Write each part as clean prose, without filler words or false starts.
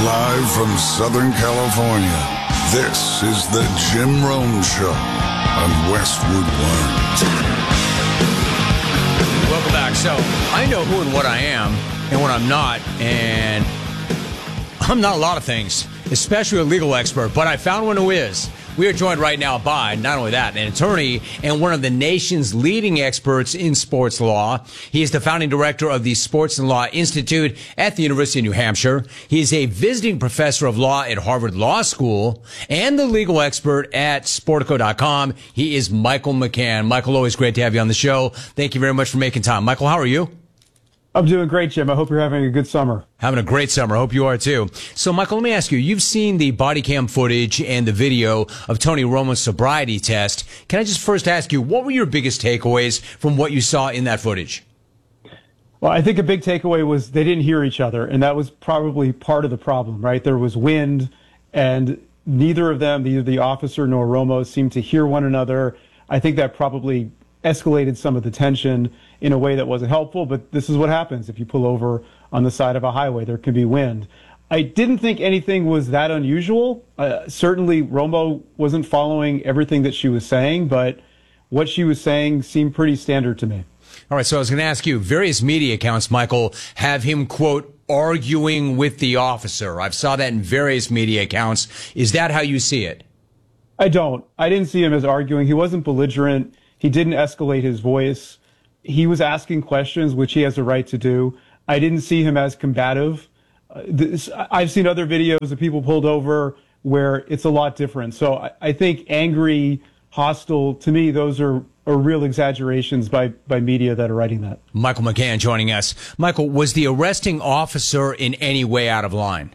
Live from Southern California, this is the Jim Rome Show on Westwood One. Welcome back. So, I know who and what I am and what I'm not, and I'm not a lot of things, especially a legal expert, but I found one who is. We are joined right now by, not only that, an attorney and one of the nation's leading experts in sports law. He is the founding director of the Sports and Law Institute at the University of New Hampshire. He is a visiting professor of law at Harvard Law School and the legal expert at Sportico.com. He is Michael McCann. Michael, always great to have you on the show. Thank you very much for making time. Michael, how are you? I'm doing great, Jim. I hope you're having a good summer. Having a great summer. I hope you are too. So, Michael, let me ask you, you've seen the body cam footage and the video of Tony Romo's sobriety test. Can I just first ask you, what were your biggest takeaways from what you saw in that footage? Well, I think a big takeaway was they didn't hear each other, and that was probably part of the problem, right? There was wind, and neither of them, neither the officer nor Romo, seemed to hear one another. I think that probably escalated some of the tension in a way that wasn't helpful, but this is what happens if you pull over on the side of a highway. There can be wind. I didn't think anything was that unusual. Certainly, Romo wasn't following everything that she was saying, but what she was saying seemed pretty standard to me. All right, so I was going to ask you, various media accounts, Michael, have him, quote, arguing with the officer. I've saw that in various media accounts. Is that how you see it? I don't. I didn't see him as arguing. He wasn't belligerent. He didn't escalate his voice. He was asking questions, which he has a right to do. I didn't see him as combative. I've seen other videos of people pulled over where it's a lot different. So I think angry, hostile, to me, those are real exaggerations by media that are writing that. Michael McCann joining us. Michael, was the arresting officer in any way out of line?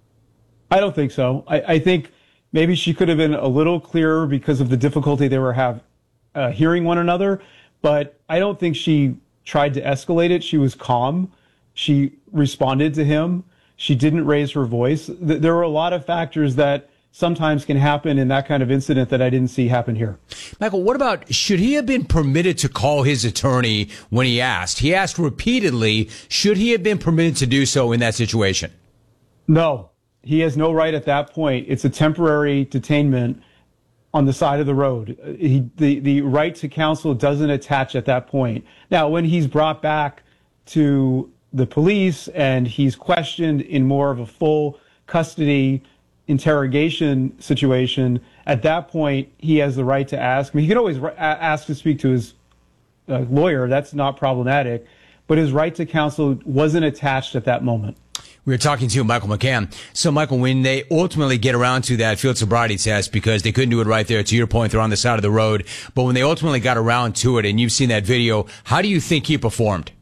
I don't think so. I think maybe she could have been a little clearer because of the difficulty they were hearing one another. But I don't think she tried to escalate it. She was calm. She responded to him. She didn't raise her voice. There were a lot of factors that sometimes can happen in that kind of incident that I didn't see happen here. Michael, what about, should he have been permitted to call his attorney when he asked? He asked repeatedly, should he have been permitted to do so in that situation? No, he has no right at that point. It's a temporary detainment on the side of the road. The right to counsel doesn't attach at that point. Now, when he's brought back to the police and he's questioned in more of a full custody interrogation situation, at that point, he has the right to ask. I mean, he can always ask to speak to his lawyer. That's not problematic. But his right to counsel wasn't attached at that moment. We were talking to Michael McCann. So, Michael, when they ultimately get around to that field sobriety test, because they couldn't do it right there, to your point, they're on the side of the road, but when they ultimately got around to it, and you've seen that video, how do you think he performed?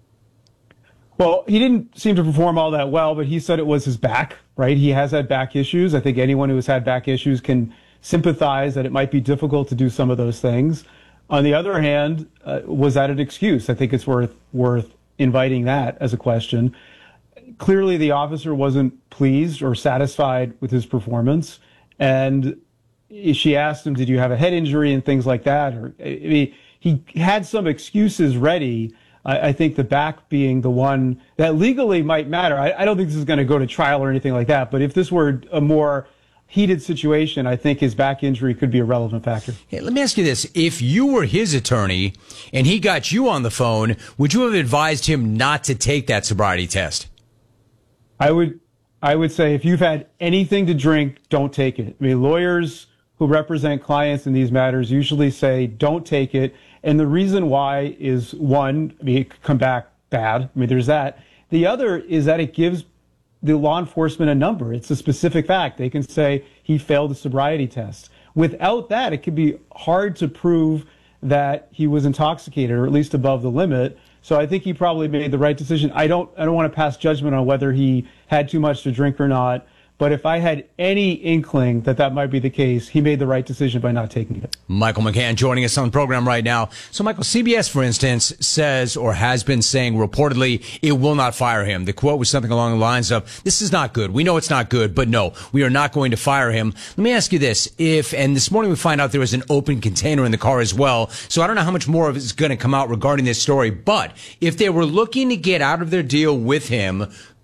Well, he didn't seem to perform all that well, but he said it was his back, right? He has had back issues. I think anyone who has had back issues can sympathize that it might be difficult to do some of those things. On the other hand, was that an excuse? I think it's worth inviting that as a question. Clearly, the officer wasn't pleased or satisfied with his performance. And she asked him, did you have a head injury and things like that? Or, I mean, he had some excuses ready. I think the back being the one that legally might matter. I don't think this is going to go to trial or anything like that. But if this were a more heated situation, I think his back injury could be a relevant factor. Hey, let me ask you this. If you were his attorney and he got you on the phone, would you have advised him not to take that sobriety test? I would say if you've had anything to drink, don't take it. I mean, lawyers who represent clients in these matters usually say don't take it. And the reason why is, one, I mean, it could come back bad. I mean, there's that. The other is that it gives the law enforcement a number. It's a specific fact. They can say he failed the sobriety test. Without that, it could be hard to prove that he was intoxicated or at least above the limit. So I think he probably made the right decision. I don't want to pass judgment on whether he had too much to drink or not. But if I had any inkling that that might be the case, he made the right decision by not taking it. Michael McCann joining us on the program right now. So, Michael, CBS, for instance, says or has been saying reportedly it will not fire him. The quote was something along the lines of, this is not good. We know it's not good, but no, we are not going to fire him. Let me ask you this. And this morning we find out there was an open container in the car as well. So I don't know how much more of it is going to come out regarding this story. But if they were looking to get out of their deal with him,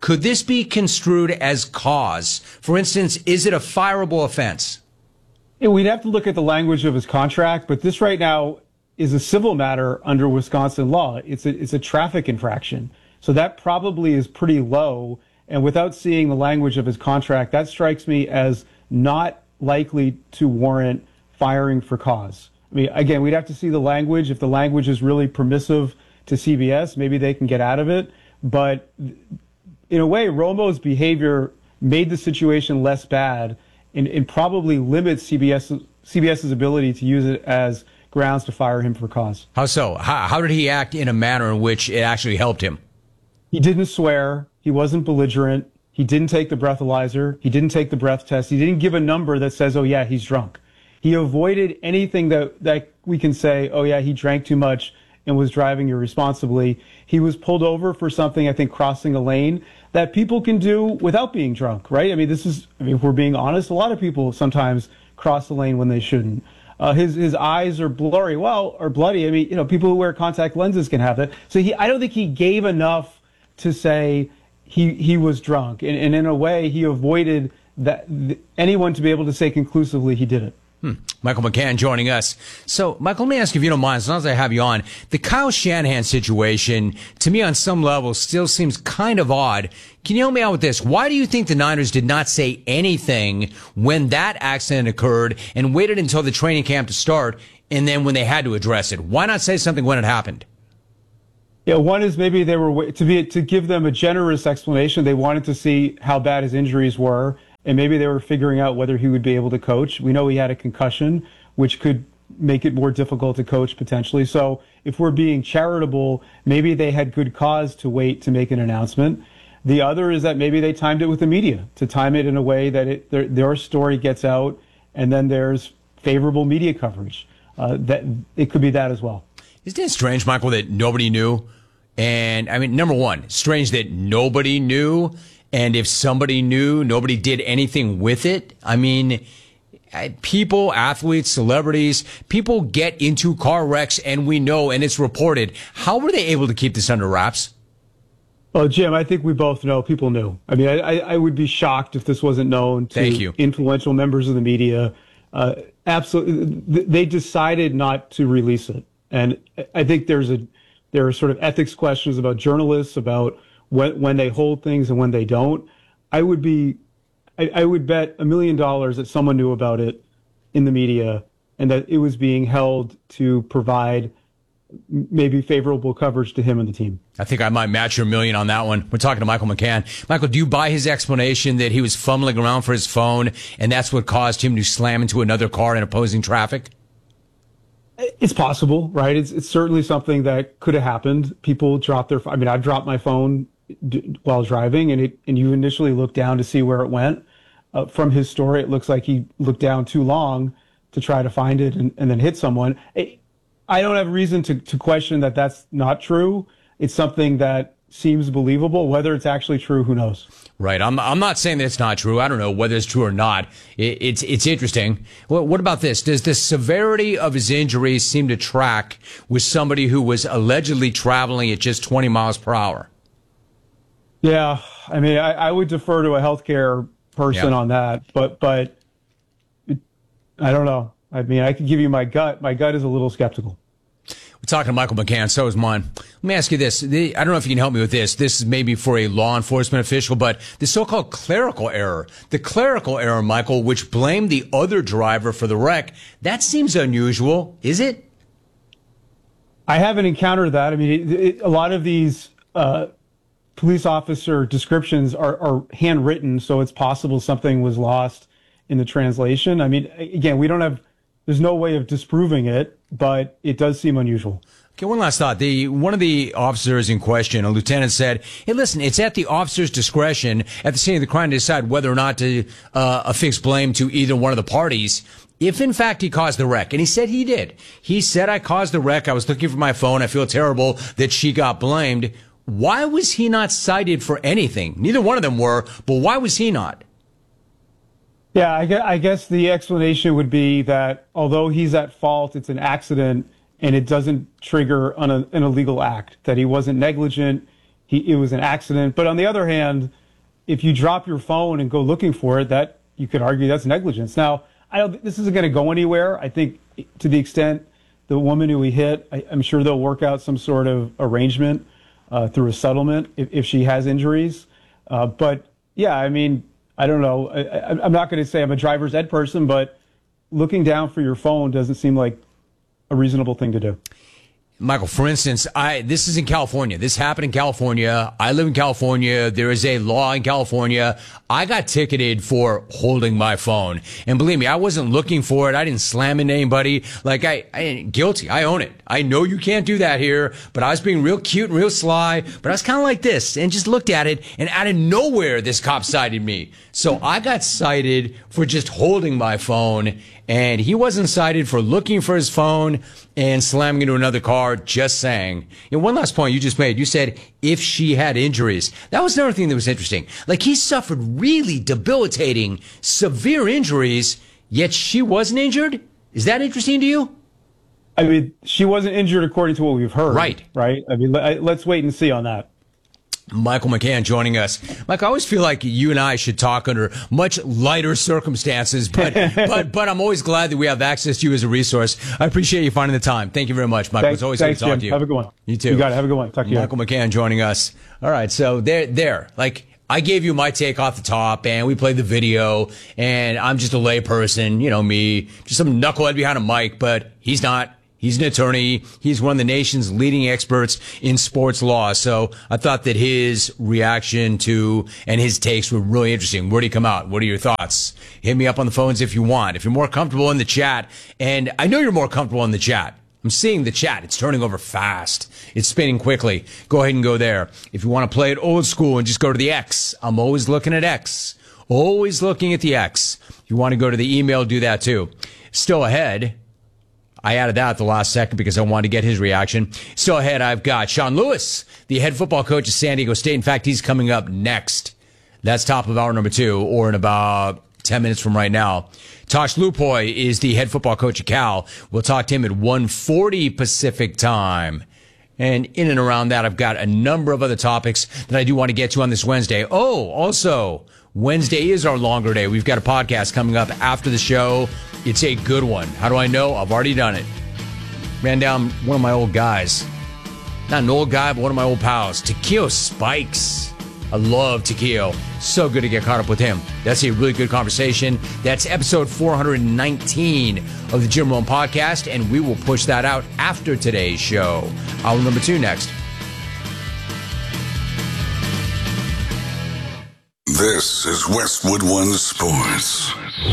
Could this be construed as cause? For instance, is it a fireable offense? Yeah, we'd have to look at the language of his contract, but this right now is a civil matter under Wisconsin law. It's a traffic infraction. So that probably is pretty low. And without seeing the language of his contract, that strikes me as not likely to warrant firing for cause. I mean, again, we'd have to see the language. If the language is really permissive to CBS, maybe they can get out of it. But in a way, Romo's behavior made the situation less bad and probably limits CBS's ability to use it as grounds to fire him for cause. How so? How did he act in a manner in which it actually helped him? He didn't swear. He wasn't belligerent. He didn't take the breathalyzer. He didn't take the breath test. He didn't give a number that says, oh, yeah, he's drunk. He avoided anything that we can say, oh, yeah, he drank too much and was driving irresponsibly. He was pulled over for something, I think, crossing a lane that people can do without being drunk, right? I mean, if we're being honest, a lot of people sometimes cross the lane when they shouldn't. His eyes are blurry, or bloody. I mean, people who wear contact lenses can have that. So I don't think he gave enough to say he was drunk. And in a way, he avoided anyone to be able to say conclusively he did it. Michael McCann joining us. So, Michael, let me ask you, if you don't mind, as long as I have you on, the Kyle Shanahan situation, to me on some level, still seems kind of odd. Can you help me out with this? Why do you think the Niners did not say anything when that accident occurred and waited until the training camp to start and then when they had to address it? Why not say something when it happened? Yeah, one is maybe they were to give them a generous explanation. They wanted to see how bad his injuries were. And maybe they were figuring out whether he would be able to coach. We know he had a concussion, which could make it more difficult to coach potentially. So if we're being charitable, maybe they had good cause to wait to make an announcement. The other is that maybe they timed it with the media, to time it in a way that their story gets out and then there's favorable media coverage. That it could be that as well. Isn't it strange, Michael, that nobody knew? And I mean, number one, strange that nobody knew. And if somebody knew, nobody did anything with it. I mean, people, athletes, celebrities, people get into car wrecks, and we know, and it's reported. How were they able to keep this under wraps? Well, Jim, I think we both know people knew. I mean, I would be shocked if this wasn't known to influential members of the media. Absolutely. They decided not to release it. And I think there are sort of ethics questions about journalists, about when they hold things and when they don't. I would bet $1 million that someone knew about it in the media and that it was being held to provide maybe favorable coverage to him and the team. I think I might match your $1 million on that one. We're talking to Michael McCann. Michael, do you buy his explanation that he was fumbling around for his phone and that's what caused him to slam into another car in opposing traffic? It's possible, right? It's certainly something that could have happened. People drop their. I mean, I've dropped my phone while driving, and you initially look down to see where it went. From his story, it looks like he looked down too long to try to find it and then hit someone. I don't have reason to question that that's not true. It's something that seems believable. Whether it's actually true, who knows? Right. I'm not saying that it's not true. I don't know whether it's true or not. It's interesting. Well, what about this? Does the severity of his injuries seem to track with somebody who was allegedly traveling at just 20 miles per hour? Yeah. I mean, I would defer to a healthcare person on that, but I don't know. I mean, I could give you my gut. My gut is a little skeptical. We're talking to Michael McCann, so is mine. Let me ask you this. I don't know if you can help me with this. This is maybe for a law enforcement official, but the so-called clerical error. The clerical error, Michael, which blamed the other driver for the wreck, that seems unusual, is it? I haven't encountered that. I mean, a lot of these police officer descriptions are handwritten, so it's possible something was lost in the translation. I mean, again, there's no way of disproving it, but it does seem unusual. Okay, one last thought. One of the officers in question, a lieutenant, said, hey, listen, it's at the officer's discretion at the scene of the crime to decide whether or not to affix blame to either one of the parties if, in fact, he caused the wreck. And he said he did. He said, I caused the wreck. I was looking for my phone. I feel terrible that she got blamed. Why was he not cited for anything? Neither one of them were, but why was he not? Yeah, I guess the explanation would be that although he's at fault, it's an accident and it doesn't trigger an illegal act, that he wasn't negligent, it was an accident. But on the other hand, if you drop your phone and go looking for it, that you could argue that's negligence. Now, this isn't going to go anywhere. I think to the extent the woman who he hit, I'm sure they'll work out some sort of arrangement through a settlement if she has injuries. But yeah, I mean, I don't know. I'm not going to say I'm a driver's ed person, but looking down for your phone doesn't seem like a reasonable thing to do. Michael, for instance, this is in California. This happened in California. I live in California. There is a law in California. I got ticketed for holding my phone. And believe me, I wasn't looking for it. I didn't slam into anybody. Like, I guilty. I own it. I know you can't do that here, but I was being real cute and real sly. But I was kind of like this and just looked at it, and out of nowhere, this cop cited me. So I got cited for just holding my phone, and he wasn't cited for looking for his phone and slamming into another car, just saying. And one last point you just made. You said if she had injuries. That was another thing that was interesting. Like, he suffered really debilitating, severe injuries, yet she wasn't injured? Is that interesting to you? I mean, she wasn't injured according to what we've heard. Right. Right? I mean, let's wait and see on that. Michael McCann joining us. Mike, I always feel like you and I should talk under much lighter circumstances, but I'm always glad that we have access to you as a resource. I appreciate you finding the time. Thank you very much, Michael. It's always good to talk Jim. to you. Have a good one. You too. You got it. Have a good one. Talk to you. Michael McCann joining us. All right, so there. Like, I gave you my take off the top, and we played the video, and I'm just a lay person, you know me, just some knucklehead behind a mic, but he's not. He's an attorney. He's one of the nation's leading experts in sports law. So I thought that his reaction to and his takes were really interesting. Where'd he come out? What are your thoughts? Hit me up on the phones if you want. If you're more comfortable in the chat, and I know you're more comfortable in the chat. I'm seeing the chat. It's turning over fast. It's spinning quickly. Go ahead and go there. If you want to play it old school and just go to the X, I'm always looking at X. Always looking at the X. If you want to go to the email, do that too. Still ahead. I added that at the last second because I wanted to get his reaction. Still ahead, I've got Sean Lewis, the head football coach of San Diego State. In fact, he's coming up next. That's top of hour number 2, or in about 10 minutes from right now. Tosh Lupoy is the head football coach of Cal. We'll talk to him at 1:40 Pacific time. And in and around that, I've got a number of other topics that I do want to get to on this Wednesday. Oh, also, Wednesday is our longer day. We've got a podcast coming up after the show. It's a good one. How do I know? I've already done it. Ran down one of my old guys. Not an old guy, but one of my old pals. Takeo Spikes. I love Takeo. So good to get caught up with him. That's a really good conversation. That's episode 419 of the Jim Rome Podcast, and we will push that out after today's show. Hour number 2 next. This is Westwood One Sports.